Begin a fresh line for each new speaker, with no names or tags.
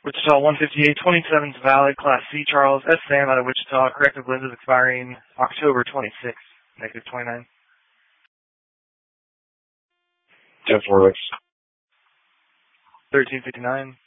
Wichita 158, 27's valid, Class C, Charles S. Sam out of Wichita, corrective lenses expiring October 26th, negative 29.
10-4,
1359.